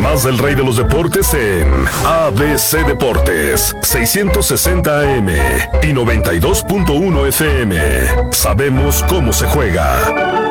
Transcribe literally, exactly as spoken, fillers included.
Además del rey de los deportes en A B C Deportes, seiscientos sesenta A M y noventa y dos punto uno F M. Sabemos cómo se juega.